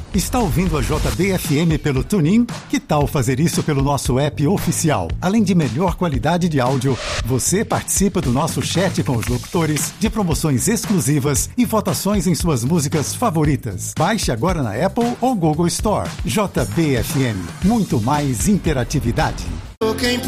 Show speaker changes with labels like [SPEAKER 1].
[SPEAKER 1] Está ouvindo a JBFM pelo TuneIn? Que tal fazer isso pelo nosso app oficial? Além de melhor qualidade de áudio, você participa do nosso chat com os locutores, de promoções exclusivas e votações em suas músicas favoritas. Baixe agora na Apple ou Google Store. JBFM. Muito mais interatividade.
[SPEAKER 2] Quem